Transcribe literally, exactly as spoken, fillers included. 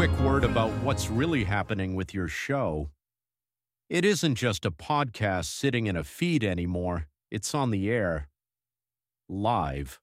quick word about what's really happening with your show. It isn't just a podcast sitting in a feed anymore, it's on the air, live.